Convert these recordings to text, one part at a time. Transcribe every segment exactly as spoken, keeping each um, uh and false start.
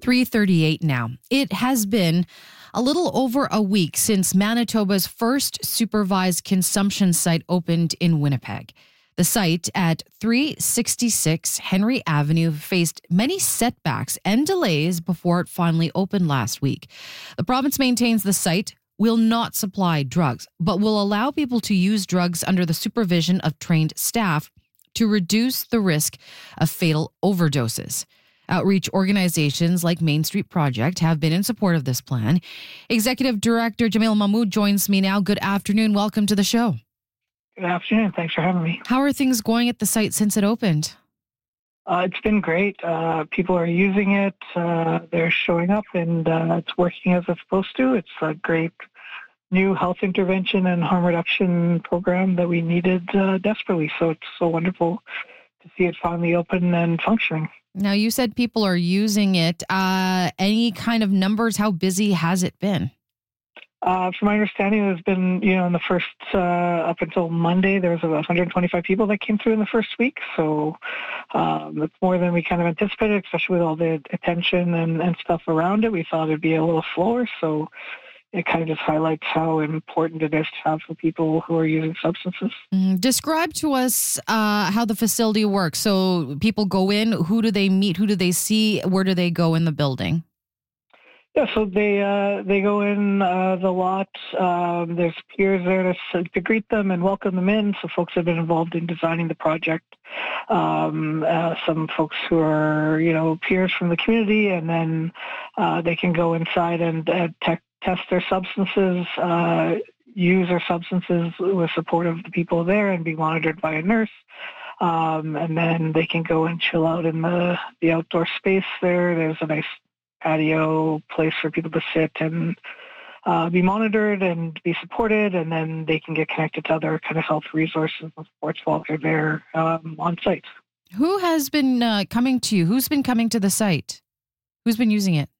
three thirty-eight now. It has been a little over a week since Manitoba's first supervised consumption site opened in Winnipeg. The site at three sixty-six Henry Avenue faced many setbacks and delays before it finally opened last week. The province maintains the site will not supply drugs, but will allow people to use drugs under the supervision of trained staff to reduce the risk of fatal overdoses. Outreach organizations like Main Street Project have been in support of this plan. Executive Director Jamil Mahmood joins me now. Good afternoon. Welcome to the show. Good afternoon. Thanks for having me. How are things going at the site since it opened? Uh, it's been great. Uh, people are using it. Uh, they're showing up, and uh, it's working as it's supposed to. It's a great new health intervention and harm reduction program that we needed uh, desperately. So it's so wonderful to see it finally open and functioning. Now, you said people are using it. Uh, any kind of numbers? How busy has it been? Uh, from my understanding, there's been, you know, in the first, uh, up until Monday, there was about one hundred twenty-five people that came through in the first week. So um, that's more than we kind of anticipated, especially with all the attention and, and stuff around it. We thought it'd be a little slower. So it kind of just highlights how important it is to have for people who are using substances. Mm, describe to us uh, how the facility works. So people go in, who do they meet? Who do they see? Where do they go in the building? Yeah, so they uh, they go in uh, the lot. Um, there's peers there to, to greet them and welcome them in. So folks have been involved in designing the project. Um, uh, some folks who are, you know, peers from the community, and then uh, they can go inside and uh, tech, test their substances, uh, use their substances with support of the people there, and be monitored by a nurse. Um, and then they can go and chill out in the, the outdoor space there. There's a nice patio place for people to sit and uh, be monitored and be supported, and then they can get connected to other kind of health resources and supports while they're there um, on site. Who has been uh, coming to you? Who's been coming to the site? Who's been using it?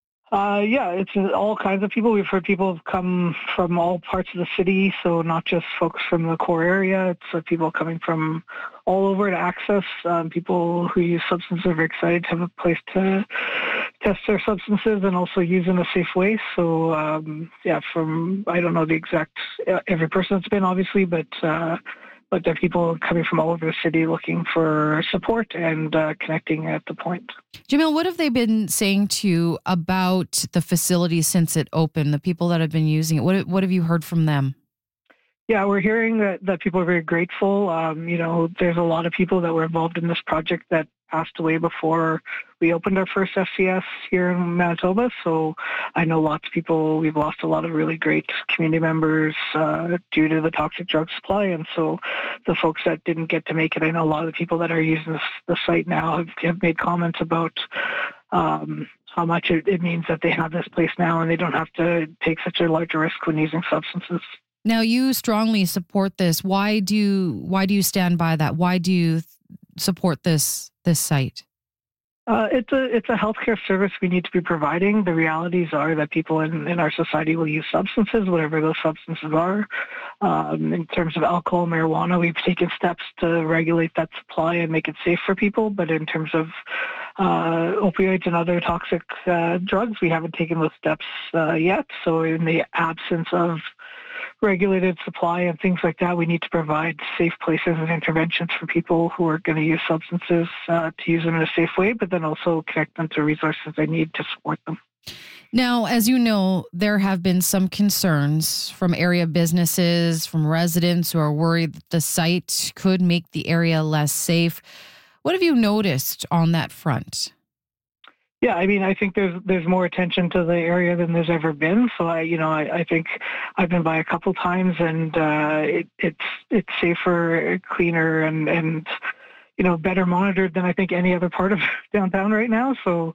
Uh, yeah, it's all kinds of people. We've heard people have come from all parts of the city, so not just folks from the core area. It's uh, people coming from all over to access. Um, people who use substances are very excited to have a place to test their substances and also use in a safe way. So, um, yeah, from, I don't know the exact, uh, every person that's been, obviously, but uh, but there are people coming from all over the city looking for support and uh, connecting at the point. Jamil, what have they been saying to you about the facility since it opened, the people that have been using it? What, what have you heard from them? Yeah, we're hearing that, that people are very grateful. Um, you know, there's a lot of people that were involved in this project that passed away before we opened our first F C S here in Manitoba. So I know lots of people, we've lost a lot of really great community members uh, due to the toxic drug supply. And so the folks that didn't get to make it, I know a lot of the people that are using this, the site now have, have made comments about um, how much it, it means that they have this place now and they don't have to take such a large risk when using substances. Now, you strongly support this. Why do you, why do you stand by that? Why do you support this this site? Uh, it's a it's a healthcare service we need to be providing. The realities are that people in, in our society will use substances, whatever those substances are. Um, in terms of alcohol, marijuana, we've taken steps to regulate that supply and make it safe for people. But in terms of uh, opioids and other toxic uh, drugs, we haven't taken those steps uh, yet. So in the absence of regulated supply and things like that, we need to provide safe places and interventions for people who are going to use substances uh, to use them in a safe way, but then also connect them to resources they need to support them. Now, as you know, there have been some concerns from area businesses, from residents who are worried that the site could make the area less safe. What have you noticed on that front? Yeah, I mean, I think there's there's more attention to the area than there's ever been. So I, you know, I, I think I've been by a couple times, and uh, it, it's it's safer, cleaner, and and you know, better monitored than I think any other part of downtown right now. So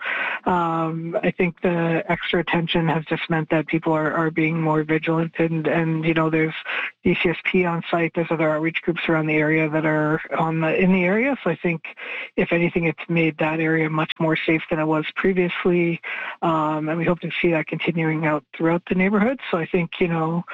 um, I think the extra attention has just meant that people are, are being more vigilant, and, and, you know, there's D C S P on site. There's other outreach groups around the area that are on the, in the area. So I think if anything, it's made that area much more safe than it was previously. Um, and we hope to see that continuing out throughout the neighborhood. So I think, you know,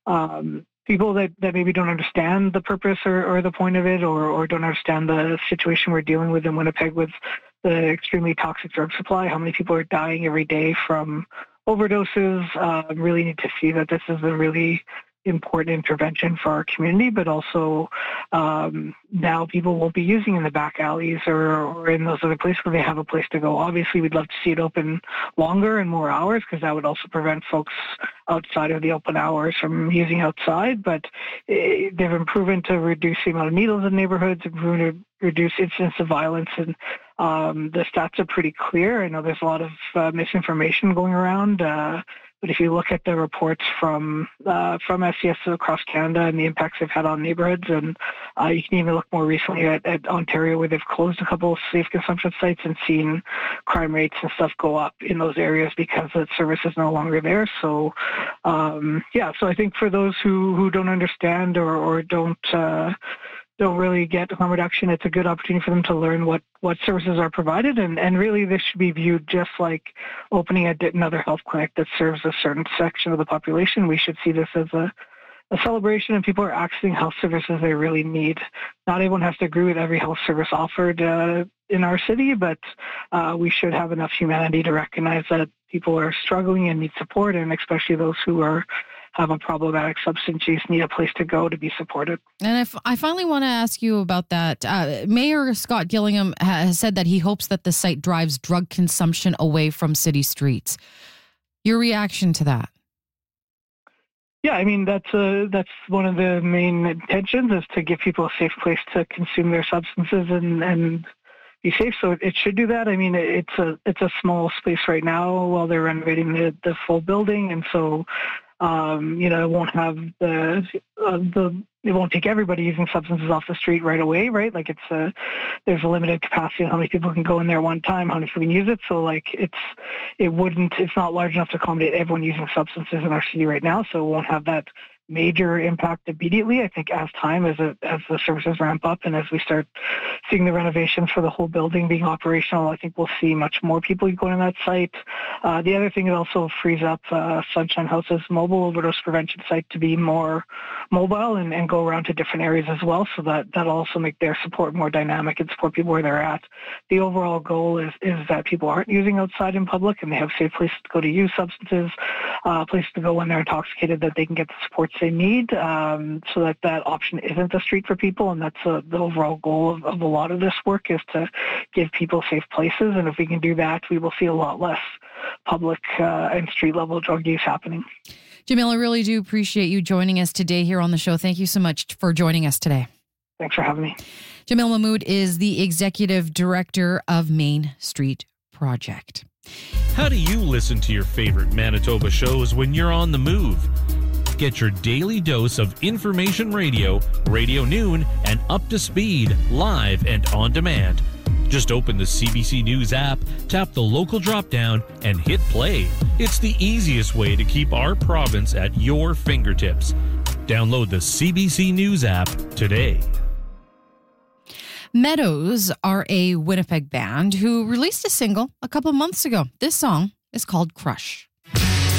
um, people that, that maybe don't understand the purpose or, or the point of it, or, or don't understand the situation we're dealing with in Winnipeg with the extremely toxic drug supply, how many people are dying every day from overdoses. Uh, really need to see that this is a really important intervention for our community, but also um, now people won't be using in the back alleys or, or in those other places where they have a place to go. Obviously, we'd love to see it open longer and more hours because that would also prevent folks outside of the open hours from using outside, but eh, they've improved to reduce the amount of needles in neighborhoods, improved to reduce incidents of violence, and um, the stats are pretty clear. I know there's a lot of uh, misinformation going around, uh, but if you look at the reports from uh, from S C S across Canada and the impacts they've had on neighborhoods, and uh, you can even look more recently at, at Ontario, where they've closed a couple of safe consumption sites and seen crime rates and stuff go up in those areas because the service is no longer there. So, um, yeah, so I think for those who, who don't understand or, or don't uh, don't really get harm reduction, it's a good opportunity for them to learn what, what services are provided. And, and really this should be viewed just like opening a, another health clinic that serves a certain section of the population. We should see this as a, a celebration, and people are accessing health services they really need. Not everyone has to agree with every health service offered uh, in our city, but uh, we should have enough humanity to recognize that people are struggling and need support, and especially those who are have a problematic substance use need a place to go to be supported. And if I finally want to ask you about that, uh, Mayor Scott Gillingham has said that he hopes that the site drives drug consumption away from city streets. Your reaction to that? Yeah, I mean, that's a, that's one of the main intentions, is to give people a safe place to consume their substances and, and be safe. So it should do that. I mean, it's a it's a small space right now while they're renovating the, the full building, and so Um, you know, it won't have the uh, the it won't take everybody using substances off the street right away, right? Like it's a there's a limited capacity on how many people can go in there one time, how many people can use it. So like it's it wouldn't it's not large enough to accommodate everyone using substances in our city right now. So it won't have that major impact immediately. I think as time, as it, as the services ramp up and as we start seeing the renovations for the whole building being operational, I think we'll see much more people going on that site. Uh, the other thing, it also frees up uh, Sunshine House's mobile overdose prevention site to be more mobile and, and go around to different areas as well, so that that'll also make their support more dynamic and support people where they're at. The overall goal is, is that people aren't using outside in public and they have safe places to go to use substances, uh, places to go when they're intoxicated, that they can get the support they need, um, so that that option isn't the street for people. And that's uh, the overall goal of, of a lot of this work, is to give people safe places. And if we can do that, we will see a lot less public uh, and street level drug use happening. Jamil, I really do appreciate you joining us today here on the show. Thank you so much for joining us today. Thanks for having me. Jamil Mahmood is the Executive Director of Main Street Project. How do you listen to your favorite Manitoba shows when you're on the move? Get your daily dose of information radio, Radio Noon, and Up to Speed, live and on demand. Just open the C B C News app, tap the local drop-down, and hit play. It's the easiest way to keep our province at your fingertips. Download the C B C News app today. Meadows are a Winnipeg band who released a single a couple months ago. This song is called Crush.